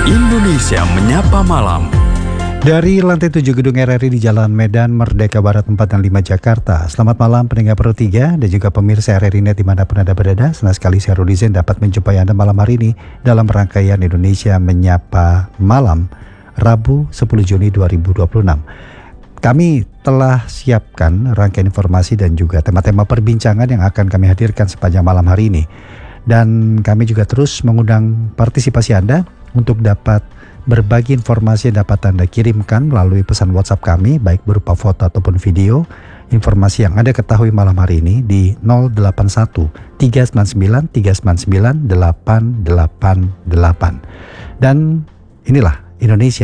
Indonesia Menyapa Malam. Dari lantai 7 gedung RRI di Jalan Medan Merdeka Barat 4 dan 5 Jakarta. Selamat malam pendengar Pro 3 dan juga pemirsa RRI Net dimanapun Anda berada. Senang sekali saya Rudi Zain dapat menjumpai Anda malam hari ini dalam rangkaian Indonesia Menyapa Malam, Rabu 10 Juni 2026. Kami telah siapkan rangkaian informasi dan juga tema-tema perbincangan yang akan kami hadirkan sepanjang malam hari ini. Dan kami juga terus mengundang partisipasi Anda untuk dapat berbagi informasi yang dapat Anda kirimkan melalui pesan WhatsApp kami, baik berupa foto ataupun video. Informasi yang Anda ketahui malam hari ini di 081 399 399 888. Dan inilah Indonesia